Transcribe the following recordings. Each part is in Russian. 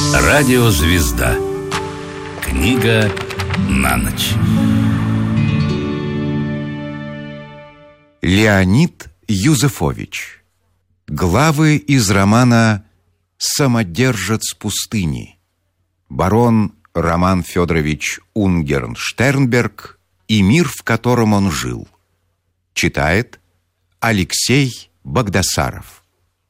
Радиозвезда. Книга на ночь. Леонид Юзефович. Главы из романа «Самодержец пустыни». Барон Роман Федорович Унгерн-Штернберг и мир, в котором он жил. Читает Алексей Багдасаров.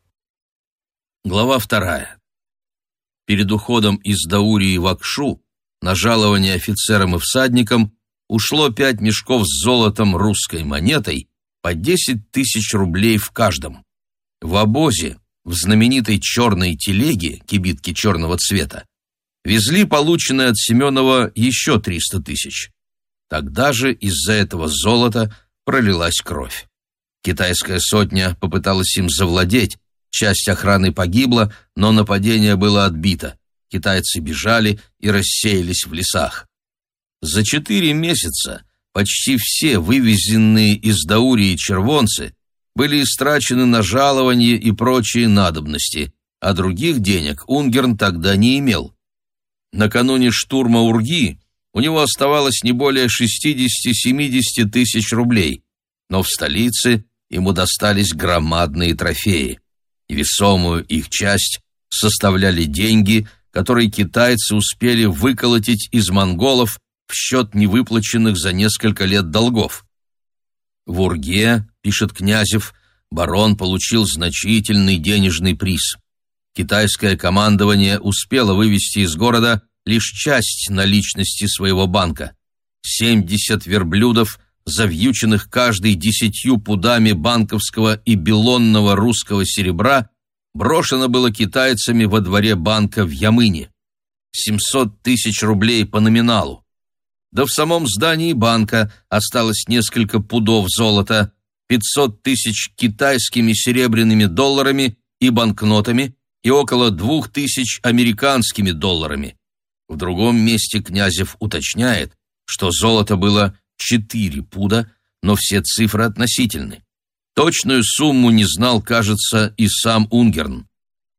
Глава 2. Перед уходом из Даурии в Акшу на жалование офицерам и всадникам ушло 5 мешков с золотом русской монетой по 10 тысяч рублей в каждом. В обозе, в знаменитой черной телеге, кибитке черного цвета, везли полученное от Семенова еще 300 тысяч. Тогда же из-за этого золота пролилась кровь. Китайская сотня попыталась им завладеть, часть охраны погибла, но нападение было отбито. Китайцы бежали и рассеялись в лесах. За 4 месяца почти все вывезенные из Даурии червонцы были истрачены на жалование и прочие надобности, а других денег Унгерн тогда не имел. Накануне штурма Урги у него оставалось не более 60-70 тысяч рублей, но в столице ему достались громадные трофеи. Весомую их часть составляли деньги, которые китайцы успели выколотить из монголов в счет невыплаченных за несколько лет долгов. В Урге, пишет Князев, барон получил значительный денежный приз. Китайское командование успело вывести из города лишь часть наличности своего банка. 70 верблюдов, завьюченных каждый 10 пудами банковского и белонного русского серебра, брошено было китайцами во дворе банка в Ямыне. 700 тысяч рублей по номиналу. Да в самом здании банка осталось несколько пудов золота, 500 тысяч китайскими серебряными долларами и банкнотами и около 2000 американскими долларами. В другом месте Князев уточняет, что золото было 4 пуда, но все цифры относительны. Точную сумму не знал, кажется, и сам Унгерн.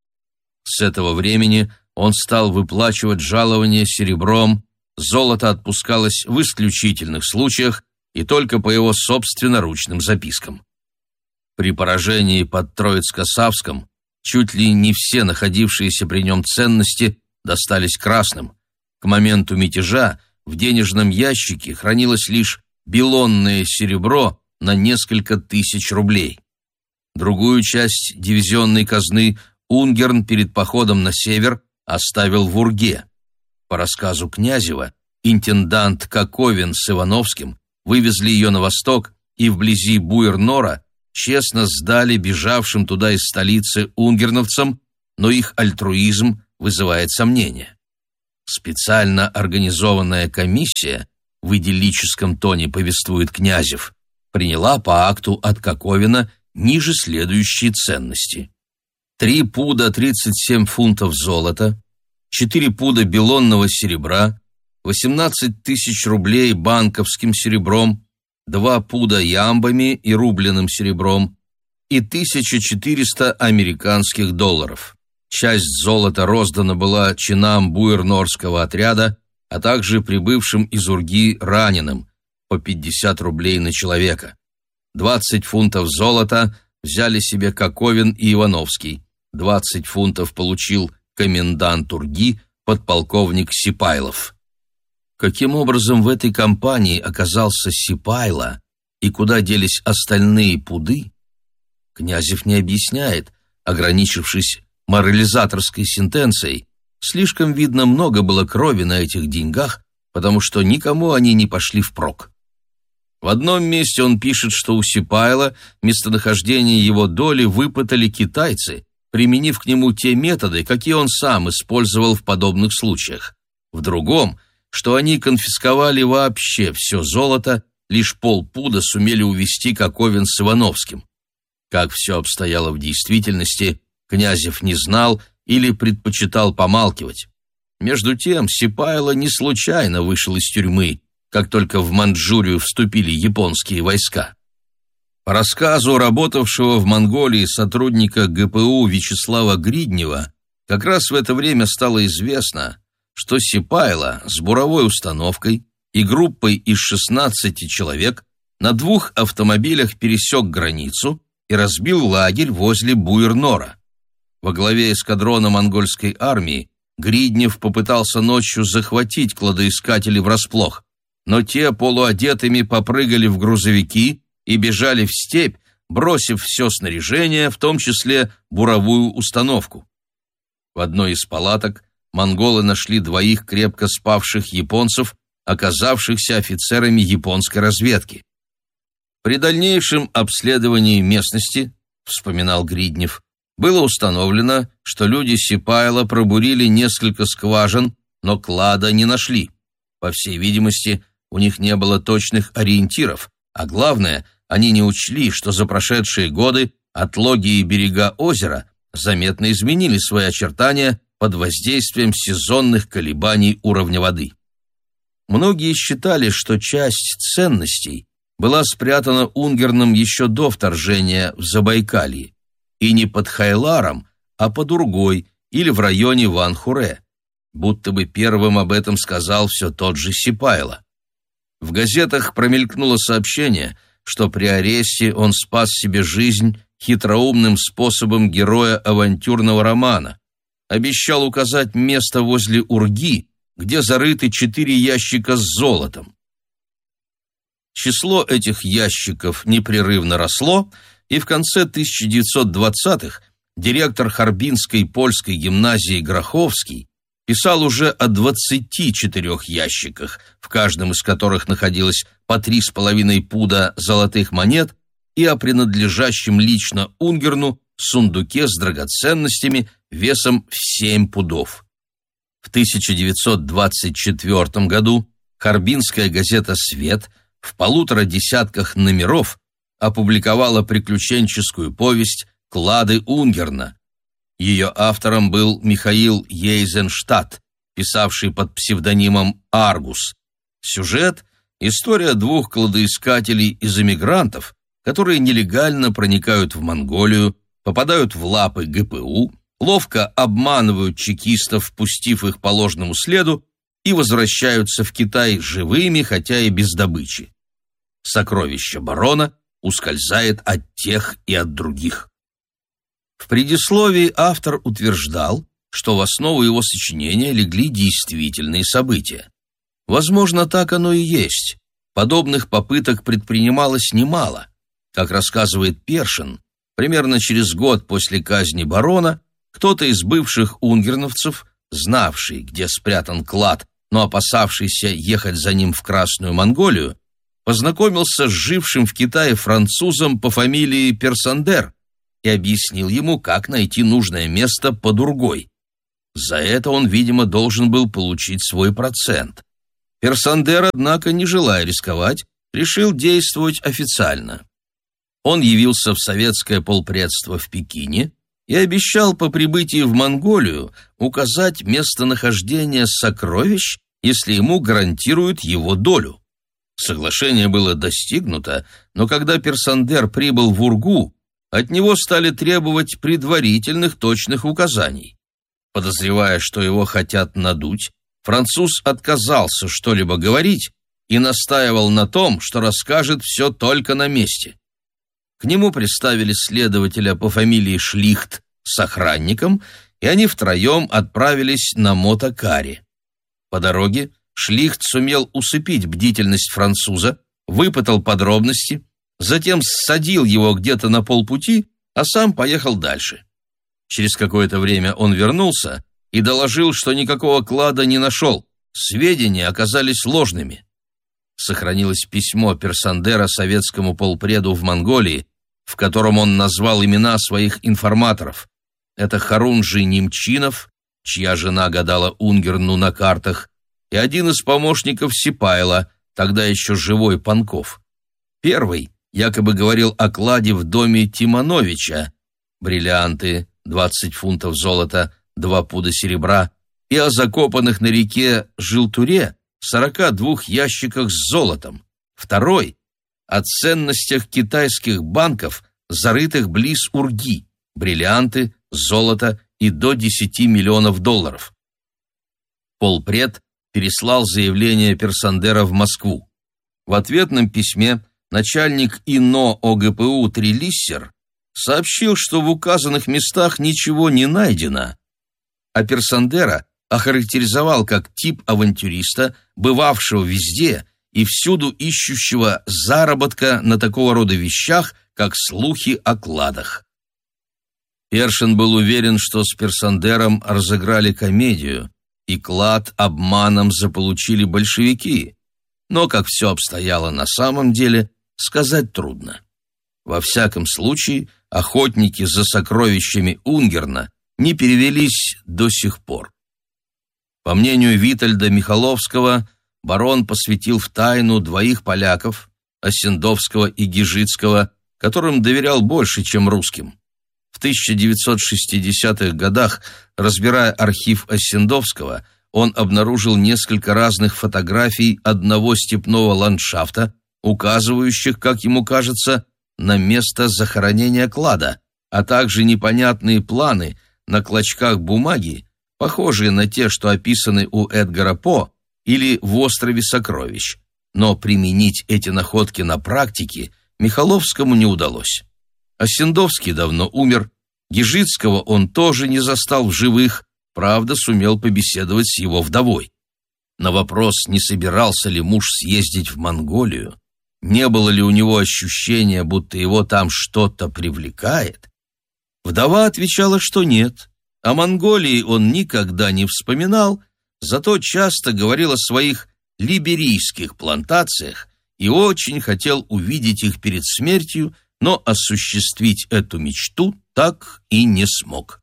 С этого времени он стал выплачивать жалования серебром, золото отпускалось в исключительных случаях и только по его собственноручным запискам. При поражении под Троицко-Савском чуть ли не все находившиеся при нем ценности достались красным. К моменту мятежа в денежном ящике хранилось лишь белонное серебро на несколько тысяч рублей. Другую часть дивизионной казны Унгерн перед походом на север оставил в Урге. По рассказу Князева, интендант Коковин с Ивановским вывезли ее на восток и вблизи Буэр-Нора честно сдали бежавшим туда из столицы унгерновцам, но их альтруизм вызывает сомнения. Специально организованная комиссия, в идиллическом тоне повествует Князев, приняла по акту от Коковина ниже следующие ценности: 3 пуда 37 фунтов золота, 4 пуда белонного серебра, 18 тысяч рублей банковским серебром, 2 пуда ямбами и рубленым серебром и 1400 американских долларов. Часть золота роздана была чинам буэр-норского отряда, а также прибывшим из Урги раненым, по 50 рублей на человека. 20 фунтов золота взяли себе Коковин и Ивановский, 20 фунтов получил комендант Урги, подполковник Сипайлов. Каким образом в этой компании оказался Сипайло и куда делись остальные пуды, Князев не объясняет, ограничившись морализаторской сентенцией. Слишком, видно, много было крови на этих деньгах, потому что никому они не пошли впрок. В одном месте он пишет, что у Сипайло местонахождение его доли выпытали китайцы, применив к нему те методы, какие он сам использовал в подобных случаях. В другом, что они конфисковали вообще все золото, лишь полпуда сумели увезти Коковин с Ивановским. Как все обстояло в действительности, Князев не знал или предпочитал помалкивать. Между тем, Сипайло не случайно вышел из тюрьмы, как только в Манчжурию вступили японские войска. По рассказу работавшего в Монголии сотрудника ГПУ Вячеслава Гриднева, Как раз в это время стало известно, что Сипайло с буровой установкой и группой из 16 человек на 2 автомобилях пересек границу и разбил лагерь возле Буир-Нора. Во главе эскадрона монгольской армии Гриднев попытался ночью захватить кладоискателей врасплох, но те полуодетыми попрыгали в грузовики и бежали в степь, бросив все снаряжение, в том числе буровую установку. В одной из палаток монголы нашли 2 крепко спавших японцев, оказавшихся офицерами японской разведки. При дальнейшем обследовании местности, вспоминал Гриднев, было установлено, что люди Сипайло пробурили несколько скважин, но клада не нашли. По всей видимости, у них не было точных ориентиров, а главное, они не учли, что за прошедшие годы отлоги и берега озера заметно изменили свои очертания под воздействием сезонных колебаний уровня воды. Многие считали, что часть ценностей была спрятана Унгерном еще до вторжения в Забайкалье, и не под Хайларом, а под Ургой или в районе Ван-Хуре, будто бы первым об этом сказал все тот же Сипайло. В газетах промелькнуло сообщение, что при аресте он спас себе жизнь хитроумным способом героя авантюрного романа, обещал указать место возле Урги, где зарыты 4 ящика с золотом. Число этих ящиков непрерывно росло, и в конце 1920-х директор Харбинской польской гимназии Гроховский писал уже о 24 ящиках, в каждом из которых находилось по 3,5 пуда золотых монет, и о принадлежащем лично Унгерну сундуке с драгоценностями весом в 7 пудов. В 1924 году Харбинская газета «Свет» в 1,5 десятках номеров опубликовала приключенческую повесть «Клады Унгерна». Ее автором был Михаил Ейзенштадт, писавший под псевдонимом Аргус. Сюжет – история 2 кладоискателей из эмигрантов, которые нелегально проникают в Монголию, попадают в лапы ГПУ, ловко обманывают чекистов, впустив их по ложному следу, и возвращаются в Китай живыми, хотя и без добычи. Сокровище барона ускользает от тех и от других. В предисловии автор утверждал, что в основу его сочинения легли действительные события. Возможно, так оно и есть. Подобных попыток предпринималось немало. Как рассказывает Першин, примерно через год после казни барона кто-то из бывших унгерновцев, знавший, где спрятан клад, но опасавшийся ехать за ним в Красную Монголию, познакомился с жившим в Китае французом по фамилии Персандер и объяснил ему, как найти нужное место под Ургой. За это он, видимо, должен был получить свой процент. Персандер, однако, не желая рисковать, решил действовать официально. Он явился в советское полпредство в Пекине и обещал по прибытии в Монголию указать местонахождение сокровищ, если ему гарантируют его долю. Соглашение было достигнуто, но когда Персандер прибыл в Ургу, от него стали требовать предварительных точных указаний. Подозревая, что его хотят надуть, француз отказался что-либо говорить и настаивал на том, что расскажет все только на месте. К нему приставили следователя по фамилии Шлихт с охранником, и они втроем отправились на мотокаре. По дороге Шлихт сумел усыпить бдительность француза, выпытал подробности, затем ссадил его где-то на полпути, а сам поехал дальше. Через какое-то время он вернулся и доложил, что никакого клада не нашел, сведения оказались ложными. Сохранилось письмо Персандера советскому полпреду в Монголии, в котором он назвал имена своих информаторов. Это Харунжий Немчинов, чья жена гадала Унгерну на картах, и один из помощников Сипайло, тогда еще живой Панков. Первый якобы говорил о кладе в доме Тимановича, бриллианты, 20 фунтов золота, 2 пуда серебра, и о закопанных на реке Жилтуре 42 ящиках с золотом. Второй — о ценностях китайских банков, зарытых близ Урги, бриллианты, золото и до 10 миллионов долларов. Полпред переслал заявление Персандера в Москву. В ответном письме начальник ИНО ОГПУ Трелиссер сообщил, что в указанных местах ничего не найдено, а Персандера охарактеризовал как тип авантюриста, бывавшего везде и всюду ищущего заработка на такого рода вещах, как слухи о кладах. Першин был уверен, что с Персандером разыграли комедию, и клад обманом заполучили большевики, но как все обстояло на самом деле, сказать трудно. Во всяком случае, охотники за сокровищами Унгерна не перевелись до сих пор. По мнению Витольда Михаловского, барон посвятил в тайну двоих поляков, Осендовского и Гижицкого, которым доверял больше, чем русским. В 1960-х годах, разбирая архив Осендовского, он обнаружил несколько разных фотографий одного степного ландшафта, указывающих, как ему кажется, на место захоронения клада, а также непонятные планы на клочках бумаги, похожие на те, что описаны у Эдгара По или в «Острове сокровищ». Но применить эти находки на практике Михаловскому не удалось. Осендовский давно умер, Гижицкого он тоже не застал в живых, правда, сумел побеседовать с его вдовой. На вопрос, не собирался ли муж съездить в Монголию, не было ли у него ощущения, будто его там что-то привлекает, вдова отвечала, что нет. О Монголии он никогда не вспоминал, зато часто говорил о своих либерийских плантациях и очень хотел увидеть их перед смертью, но осуществить эту мечту так и не смог.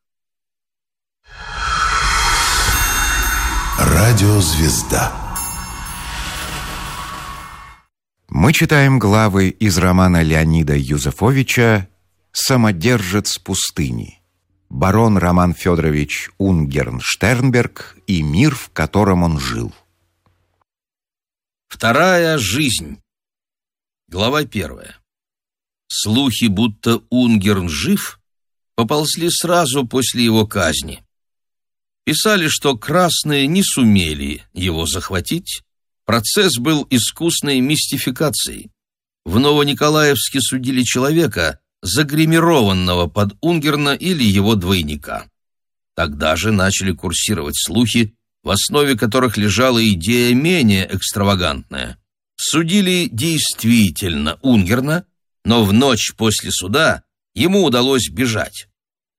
Радиозвезда. Мы читаем главы из романа Леонида Юзефовича «Самодержец пустыни». Барон Роман Федорович Унгерн-Штернберг и мир, в котором он жил. Вторая жизнь. Глава 1. Слухи, будто Унгерн жив, поползли сразу после его казни. Писали, что красные не сумели его захватить. Процесс был искусной мистификацией. В Новониколаевске судили человека, загримированного под Унгерна или его двойника. Тогда же начали курсировать слухи, в основе которых лежала идея менее экстравагантная. Судили действительно Унгерна, но в ночь после суда ему удалось бежать.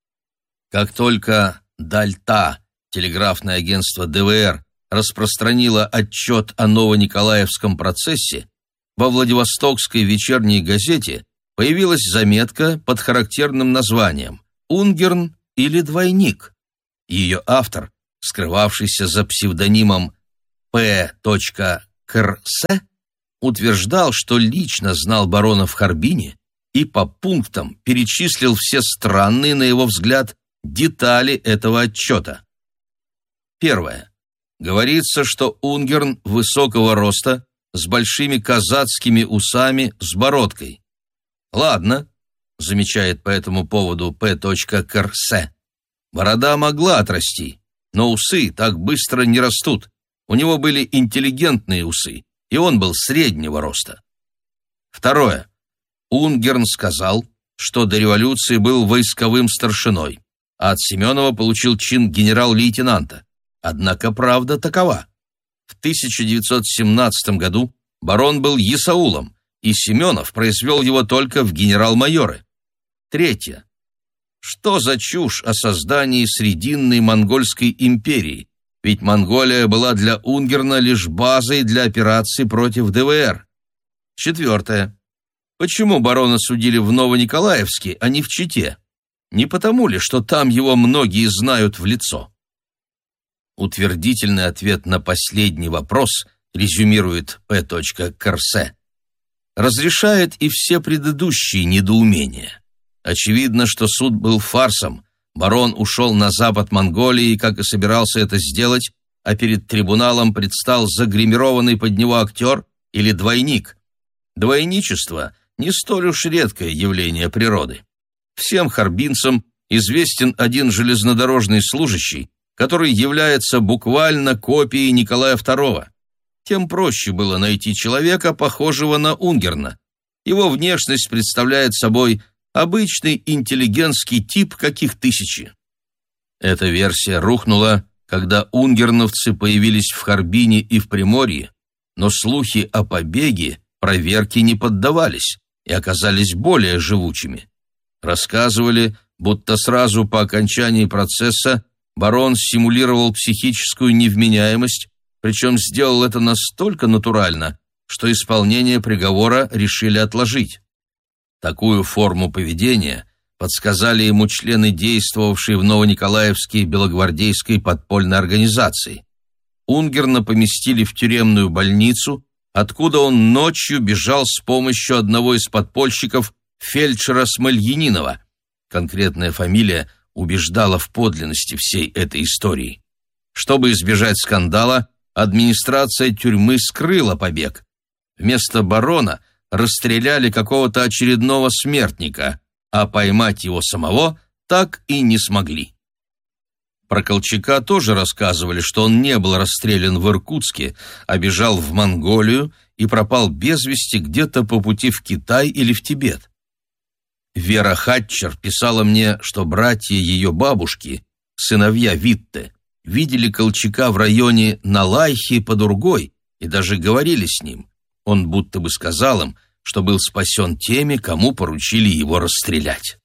Как только Дальта, телеграфное агентство ДВР, распространило отчет о Новониколаевском процессе, во Владивостокской вечерней газете появилась заметка под характерным названием «Унгерн или двойник». Ее автор, скрывавшийся за псевдонимом П. Крс, утверждал, что лично знал барона в Харбине и по пунктам перечислил все странные, на его взгляд, детали этого отчета. Первое. Говорится, что Унгерн высокого роста, с большими казацкими усами, с бородкой. Ладно, замечает по этому поводу П. Крс. Борода могла отрасти, но усы так быстро не растут. У него были интеллигентные усы, и он был среднего роста. Второе. Унгерн сказал, что до революции был войсковым старшиной, а от Семенова получил чин генерал-лейтенанта. Однако правда такова. В 1917 году барон был есаулом, и Семенов произвел его только в генерал-майоры. Третье. Что за чушь о создании Срединной монгольской империи? Ведь Монголия была для Унгерна лишь базой для операций против ДВР. Четвертое. Почему барона судили в Новониколаевске, а не в Чите? Не потому ли, что там его многие знают в лицо? Утвердительный ответ на последний вопрос, резюмирует П. Крс, разрешает и все предыдущие недоумения. Очевидно, что суд был фарсом. Барон ушел на запад Монголии, как и собирался это сделать, а перед трибуналом предстал загримированный под него актер или двойник. Двойничество — не столь уж редкое явление природы. Всем харбинцам известен один железнодорожный служащий, который является буквально копией Николая II. Тем проще было найти человека, похожего на Унгерна. Его внешность представляет собой обычный интеллигентский тип, каких тысячи. Эта версия рухнула, когда унгерновцы появились в Харбине и в Приморье, но слухи о побеге проверке не поддавались и оказались более живучими. Рассказывали, будто сразу по окончании процесса барон симулировал психическую невменяемость, причем сделал это настолько натурально, что исполнение приговора решили отложить. Такую форму поведения подсказали ему члены действовавшей в Новониколаевске белогвардейской подпольной организации. Унгерна поместили в тюремную больницу, откуда он ночью бежал с помощью одного из подпольщиков, фельдшера Смольянинова. Конкретная фамилия убеждала в подлинности всей этой истории. Чтобы избежать скандала, администрация тюрьмы скрыла побег. Вместо барона расстреляли какого-то очередного смертника, а поймать его самого так и не смогли. Про Колчака тоже рассказывали, что он не был расстрелян в Иркутске, а бежал в Монголию и пропал без вести где-то по пути в Китай или в Тибет. Вера Хатчер писала мне, что братья ее бабушки, сыновья Витте, видели Колчака в районе Налайхи под Ургой и даже говорили с ним. Он будто бы сказал им, что был спасен теми, кому поручили его расстрелять.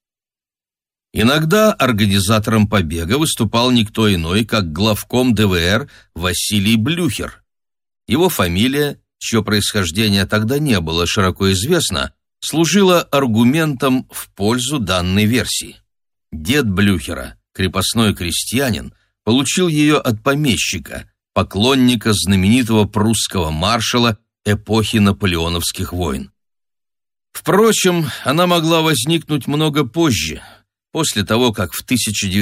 Иногда организатором побега выступал никто иной, как главком ДВР Василий Блюхер. Его фамилия, чье происхождение тогда не было широко известно, служила аргументом в пользу данной версии. Дед Блюхера, крепостной крестьянин, получил ее от помещика, поклонника знаменитого прусского маршала эпохи наполеоновских войн. Впрочем, она могла возникнуть много позже, после того, как в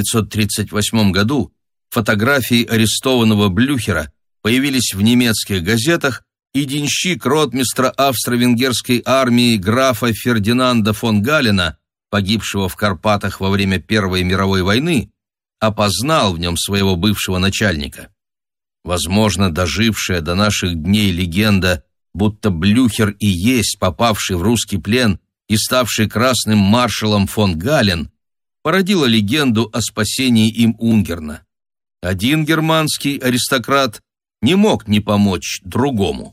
1938 году фотографии арестованного Блюхера появились в немецких газетах, и денщик ротмистра австро-венгерской армии графа Фердинанда фон Галена, погибшего в Карпатах во время Первой мировой войны, опознал в нем своего бывшего начальника. Возможно, дожившая до наших дней легенда, будто Блюхер и есть попавший в русский плен и ставший красным маршалом фон Гален, породила легенду о спасении им Унгерна. Один германский аристократ не мог не помочь другому.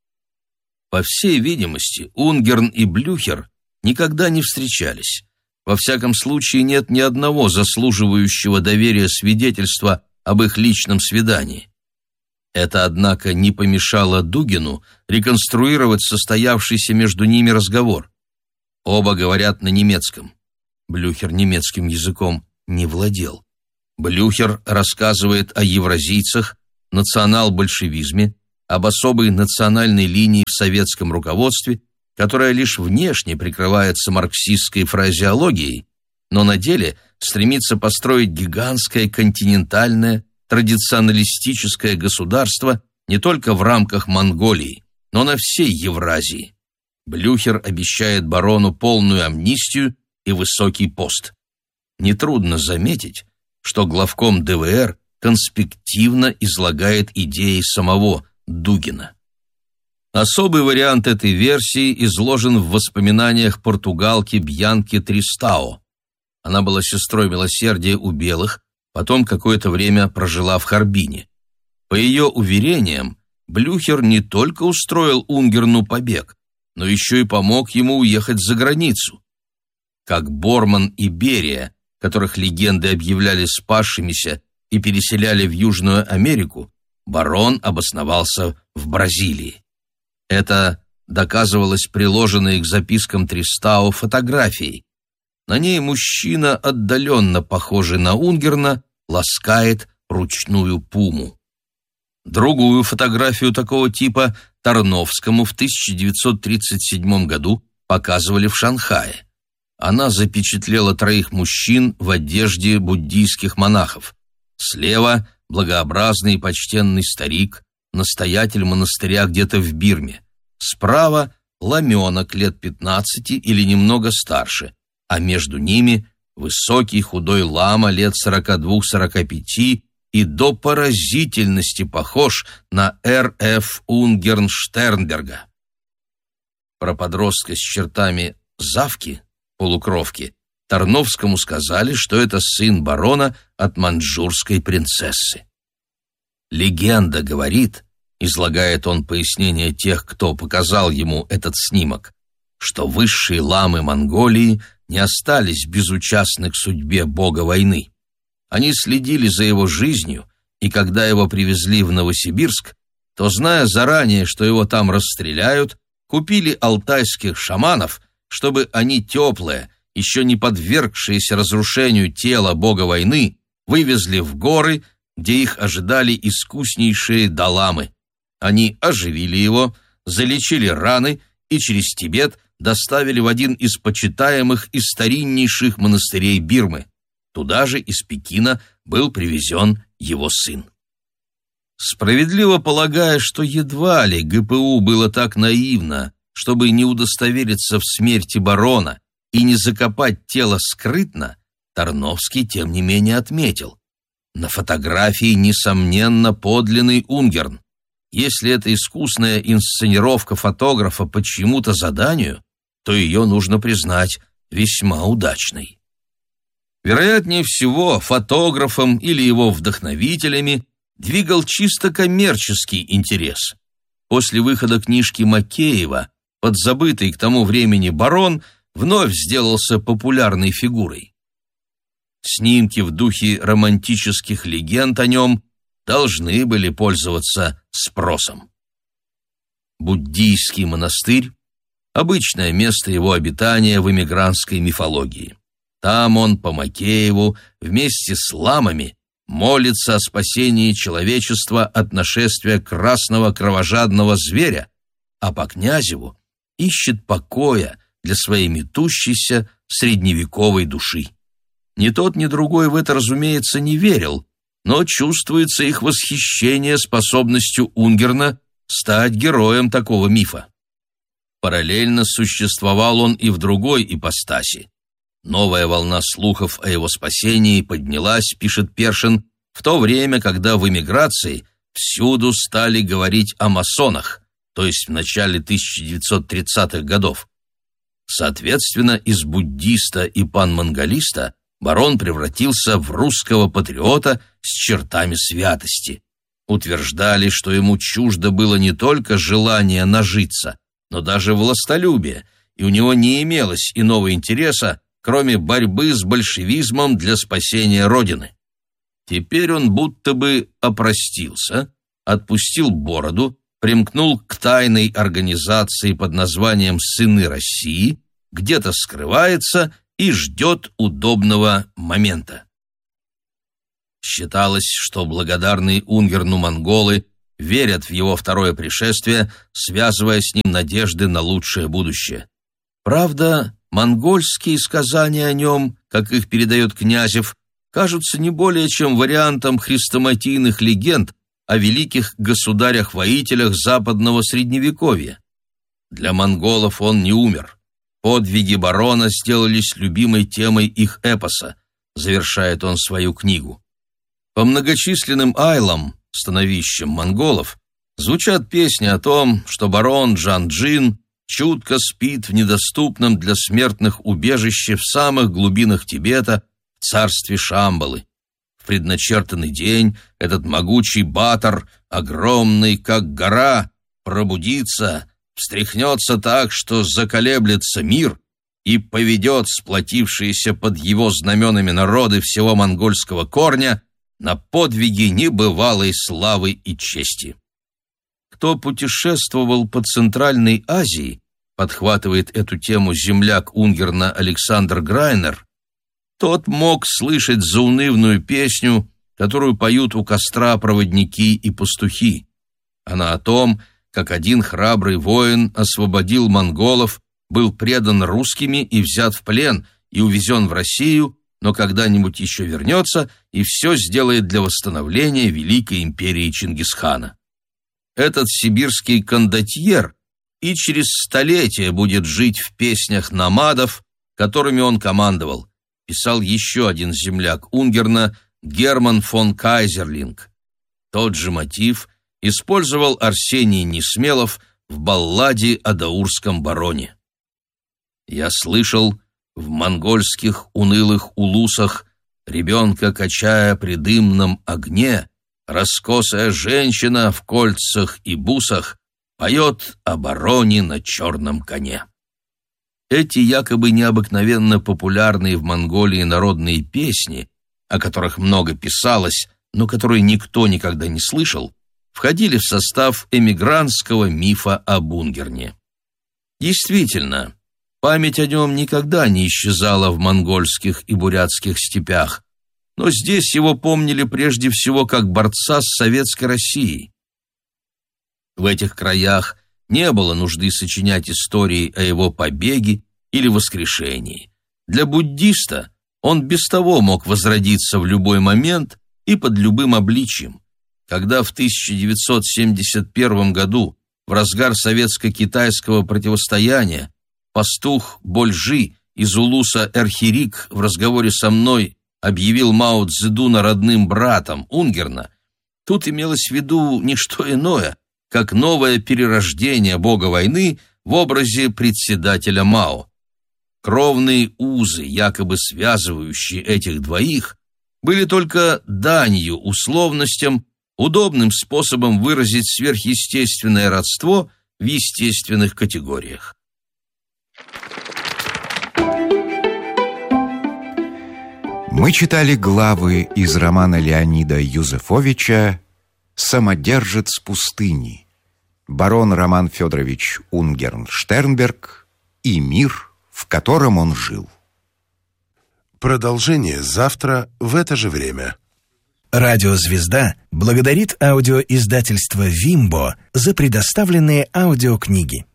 По всей видимости, Унгерн и Блюхер никогда не встречались. Во всяком случае, нет ни одного заслуживающего доверия свидетельства об их личном свидании. Это, однако, не помешало Дугину реконструировать состоявшийся между ними разговор. Оба говорят на немецком. Блюхер немецким языком не владел. Блюхер рассказывает о евразийцах, национал-большевизме, об особой национальной линии в советском руководстве, которая лишь внешне прикрывается марксистской фразеологией, но на деле стремится построить гигантское континентальное традиционалистическое государство не только в рамках Монголии, но на всей Евразии. Блюхер обещает барону полную амнистию и высокий пост. Нетрудно заметить, что главком ДВР конспективно излагает идеи самого Дугина. Особый вариант этой версии изложен в воспоминаниях португалки Бьянки Тристао. Она была сестрой милосердия у белых, потом какое-то время прожила в Харбине. По ее уверениям, Блюхер не только устроил Унгерну побег, но еще и помог ему уехать за границу. Как Борман и Берия, которых легенды объявляли спасшимися и переселяли в Южную Америку, барон обосновался в Бразилии. Это доказывалось приложенной к запискам Тристао фотографией. На ней мужчина, отдаленно похожий на Унгерна, ласкает ручную пуму. Другую фотографию такого типа Тарновскому в 1937 году показывали в Шанхае. Она запечатлела 3 мужчин в одежде буддийских монахов. Слева благообразный и почтенный старик, настоятель монастыря где-то в Бирме. Справа ламенок лет 15 или немного старше, а между ними высокий худой лама лет 42-45 и до поразительности похож на Р.Ф. Унгерн-Штернберга. Про подростка с чертами Завки, полукровки, Тарновскому сказали, что это сын барона от маньчжурской принцессы. Легенда говорит, излагает он пояснение тех, кто показал ему этот снимок, что высшие ламы Монголии не остались безучастны к судьбе бога войны. Они следили за его жизнью, и когда его привезли в Новосибирск, то, зная заранее, что его там расстреляют, купили алтайских шаманов, чтобы они теплое, еще не подвергшееся разрушению тело бога войны, вывезли в горы, где их ожидали искуснейшие даламы. Они оживили его, залечили раны и через Тибет доставили в один из почитаемых и стариннейших монастырей Бирмы. Туда же из Пекина был привезен его сын. Справедливо полагая, что едва ли ГПУ было так наивно, чтобы не удостовериться в смерти барона и не закопать тело скрытно, Тарновский, тем не менее, отметил: на фотографии, несомненно, подлинный Унгерн. Если это искусная инсценировка фотографа по чьему-то заданию, то ее, нужно признать, весьма удачной. Вероятнее всего, фотографом или его вдохновителями двигал чисто коммерческий интерес. После выхода книжки Макеева подзабытый к тому времени барон вновь сделался популярной фигурой. Снимки в духе романтических легенд о нем должны были пользоваться спросом. Буддийский монастырь – обычное место его обитания в эмигрантской мифологии. Там он по Макееву вместе с ламами молится о спасении человечества от нашествия красного кровожадного зверя, а по Князеву ищет покоя для своей метущейся средневековой души. Ни тот, ни другой в это, разумеется, не верил, но чувствуется их восхищение способностью Унгерна стать героем такого мифа. Параллельно существовал он и в другой ипостаси. Новая волна слухов о его спасении поднялась, пишет Першин, в то время, когда в эмиграции всюду стали говорить о масонах, то есть в начале 1930-х годов. Соответственно, из буддиста и панмонголиста барон превратился в русского патриота с чертами святости. Утверждали, что ему чуждо было не только желание нажиться, но даже властолюбие, и у него не имелось иного интереса, кроме борьбы с большевизмом для спасения Родины. Теперь он будто бы опростился, отпустил бороду, примкнул к тайной организации под названием «Сыны России», где-то скрывается и ждет удобного момента. Считалось, что благодарные Унгерну монголы верят в его второе пришествие, связывая с ним надежды на лучшее будущее. Правда, монгольские сказания о нем, как их передает Князев, кажутся не более чем вариантом хрестоматийных легенд о великих государях-воителях западного Средневековья. Для монголов он не умер. Подвиги барона сделались любимой темой их эпоса, завершает он свою книгу. По многочисленным айлам, становищам монголов, звучат песни о том, что барон Джан-Джин чутко спит в недоступном для смертных убежище в самых глубинах Тибета, в царстве Шамбалы. В предначертанный день этот могучий батор, огромный как гора, пробудится, встряхнется так, что заколеблется мир и поведет сплотившиеся под его знаменами народы всего монгольского корня на подвиги небывалой славы и чести. Кто путешествовал по Центральной Азии, подхватывает эту тему земляк Унгерна Александр Грайнер, тот мог слышать заунывную песню, которую поют у костра проводники и пастухи. Она о том, как один храбрый воин освободил монголов, был предан русскими и взят в плен, и увезен в Россию, но когда-нибудь еще вернется и все сделает для восстановления Великой империи Чингисхана. Этот сибирский кондотьер и через столетия будет жить в песнях намадов, которыми он командовал. писал еще один земляк Унгерна, Герман фон Кайзерлинг. Тот же мотив использовал Арсений Несмелов в балладе о даурском бароне. Я слышал в монгольских унылых улусах, ребенка качая при дымном огне, раскосая женщина в кольцах и бусах поет о бароне на черном коне. Эти якобы необыкновенно популярные в Монголии народные песни, о которых много писалось, но которые никто никогда не слышал, входили в состав эмигрантского мифа об Унгерне. Действительно, память о нем никогда не исчезала в монгольских и бурятских степях, но здесь его помнили прежде всего как борца с советской Россией. В этих краях не было нужды сочинять истории о его побеге или воскрешении. Для буддиста он без того мог возродиться в любой момент и под любым обличием. Когда в 1971 году, в разгар советско-китайского противостояния, пастух Больжи из улуса Эрхирик в разговоре со мной объявил Мао Цзэдуна родным братом Унгерна, тут имелось в виду не что иное, как новое перерождение бога войны в образе председателя Мао. Кровные узы, якобы связывающие этих двоих, были только данью условностям, удобным способом выразить сверхъестественное родство в естественных категориях. Мы читали главы из романа Леонида Юзефовича «Самодержец пустыни», барон Роман Федорович Унгерн-Штернберг и мир, в котором он жил. Продолжение завтра в это же время. Радио «Звезда» благодарит аудиоиздательство «Вимбо» за предоставленные аудиокниги.